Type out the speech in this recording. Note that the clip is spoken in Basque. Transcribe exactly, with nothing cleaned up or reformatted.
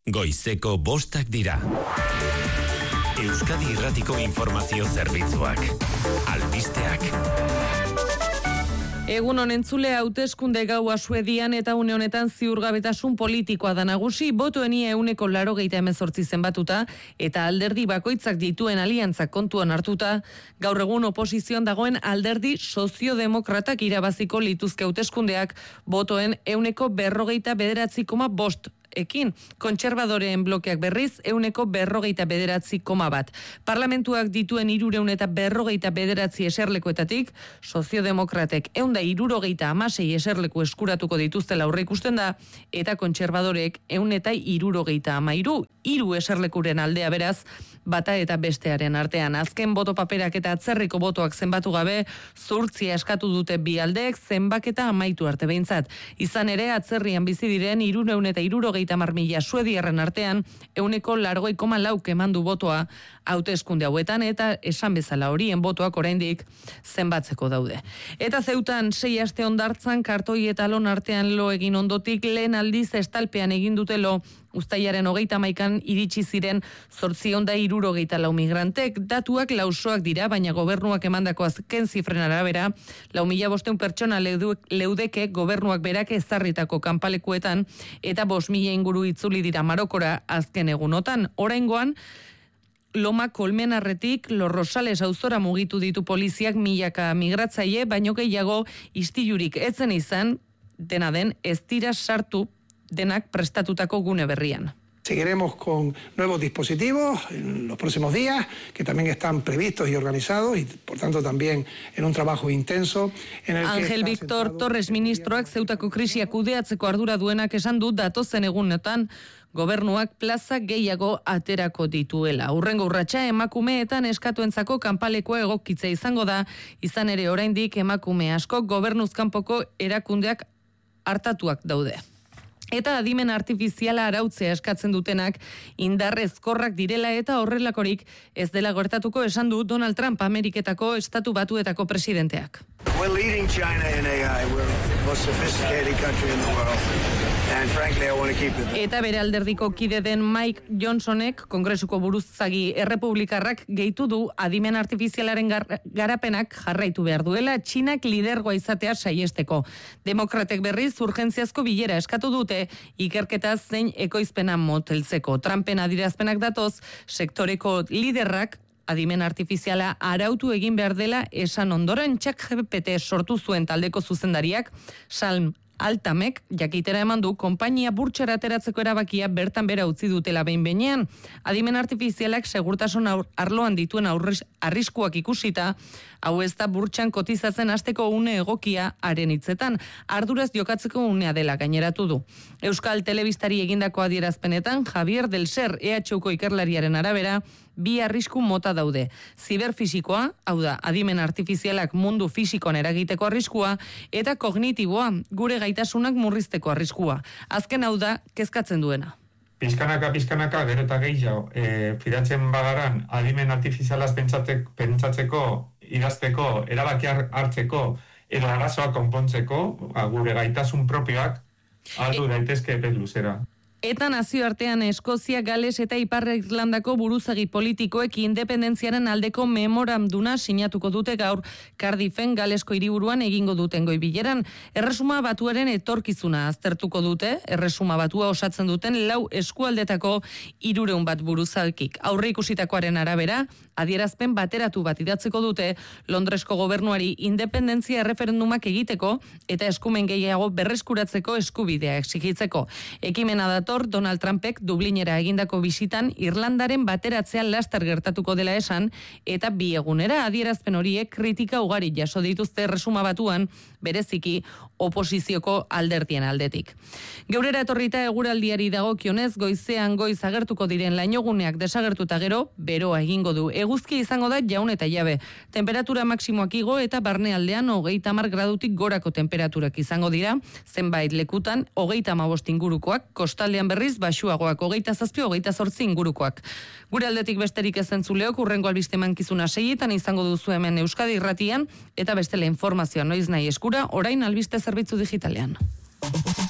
Goizeko bostak dira. Euskadi Irratiko Informazio Zerbitzuak. Albisteak. Egun honen zule hauteskunde gaua Suedian eta une honetan ziurgabetasun politikoa da nagusi, botoenia euneko laurogeita hemezortzi zenbatuta eta alderdi bakoitzak dituen aliantzak kontuan hartuta, gaur egun oposizioan dagoen alderdi soziodemokratak irabaziko lituzke hauteskundeak botoen euneko berrogeita bederatzi koma bost ekin, kontserbadoreen blokeak berriz euneko berrogeita bederatzi koma bat. Parlamentuak dituen irureun eta berrogeita bederatzi eserlekuetatik, soziodemokratek eunda irurogeita amasei eserleku eskuratuko dituztela aurre ikusten da, eta kontserbadorek eun eta irurogeita amairu, hiru eserlekuren aldea beraz, bata eta bestearen artean. Azken boto paperak eta atzerriko botoak zenbatu gabe, zurtzia eskatu dute bi aldeek zenbaketa amaitu arte behintzat. Izan ere, atzerrian bizi diren irureun eta irurogeita hamar mila suediarren artean, euneko largoi koma lauk emandu botoa hauteskunde hauetan, eta esan bezala horien botoak oraindik zenbatzeko daude. Eta Zeutan sei aste hondartzan kartoi eta lon artean lo egin ondotik lehen aldiz estalpean egin dute lo. Uztailaren hogeita hamaikan iritsi ziren zortziehun eta hirurogeita lau migrantek. Datuak lausoak dira, baina gobernuak emandako azken zifren arabera, lau mila bostehun pertsona leudeke gobernuak berak ezarritako kanpalekuetan, eta bost mila inguru itzuli dira Marokora azken egunotan. Oraingoan, Loma Kolmenarretik Los Rosales auzora mugitu ditu poliziak milaka migratzaile, baino gehiago istilurik etzen izan, dena den ez dira sartu denak prestatutako gune berrian. Seguiremos con nuevos dispositivos en los próximos días, que también están previstos y organizados, y por tanto también en un trabajo intenso. En el Ángel Víctor Torres ministroak Zeutako krisia kudeatzeko ardura duenak esan du datozen egunetan gobernuak plaza gehiago aterako dituela. Hurrengo urratsa emakumeetan eskatuentzako kanpalekoa egokitza izango da, izan ere oraindik emakume asko gobernuz kanpoko erakundeak hartatuak daude. Eta adimen artifiziala arautzea eskatzen dutenak indarrezkorrak direla eta horrelakorik ez dela gertatuko esan du Donald Trump Ameriketako Estatu Batuetako presidenteak. We're leading China in A I. We're the most sophisticated country in the world. And frankly, I want to keep it. Eta bere alderdiko kide den Mike Johnsonek, Kongresuko buruzagi errepublikarrak gehitu du adimen artifizialaren gar garapenak jarraitu behar duela Txinak lidergoa izatea saiesteko. Demokratek berriz urgentziazko bilera eskatu dute ikerketa zein ekoizpena moteltzeko. Trumpen adirazpenak datoz, sektoreko liderrak adimen artifiziala arautu egin behar dela esan ondoren ChatGPT sortu zuen taldeko zuzendariak, Salm Altamek jakitera eman du konpainia burtsara ateratzeko erabakia bertan bera utzi dutela behin behinean. Adimen artifizialak segurtasun arloan dituen aurriz, arriskuak ikusita, hau ez da burtsan kotizatzen hasteko une egokia haren hitzetan, arduraz jokatzeko unea dela gaineratu du. Euskal Telebistari egindako adierazpenetan, Javier del Ser E H Uko ikerlariaren arabera, bi arrisku mota daude. Ziberfisikoa, hau da, adimen artifizialak mundu fisikoan eragiteko arriskua, eta kognitiboa, gure gaitasunak murrizteko arriskua. Azken hau da, kezkatzen duena. Pizkanaka, pizkanaka, gero eta gehiago, e, fidatzen bagaran, adimen artifizialaz pentsatzeko, idazteko, erabakiak hartzeko, edo arazoak konpontzeko, gure gaitasun propioak, aldu daitezke epe luzera. Eta nazioartean Eskozia, Gales eta Ipar Irlandako buruzagi politikoek independentziaren aldeko memoranduma sinatuko dute gaur Cardiffen Galesko hiriburuan egingo duten goi bileran. Erresuma Batuaren etorkizuna aztertuko dute, Erresuma Batua osatzen duten lau eskualdetako hirureun bat buruzagik. Aurre ikusitakoaren arabera, adierazpen bateratu bat idatzeko dute Londresko gobernuari independentzia erreferendumak egiteko eta eskumen gehiago berreskuratzeko eskubidea exigitzeko. Ekimena dator Donald Trumpek Dublinera egindako bisitan Irlandaren bateratzea laster gertatuko dela esan, eta bi egunera adierazpen horiek kritika ugari jaso dituzte Erresuma Batuan, bereziki oposizioko alderdien aldetik. Geurera etorrita eguraldiari dagokionez, goizean goiz agertuko diren lainoguneak desagertuta gero, beroa egingo du. Eguzki izango da jaun eta jabe. Temperatura maksimoak igo eta barnealdean hogeita hamar gradutik gorako temperaturak izango dira, zenbait lekutan hogeita hamabost ingurukoak, kostaldean berriz baxuagoak hogeita zazpi, hogeita zortzi ingurukoak. Gure aldetik besterik ez entzuleok, urrengo albiste mankizuna seietan izango duzu hemen Euskadi Irratian, eta bestela informazioa noiz nahi eskura, orain albiste zerbitzu digitalean.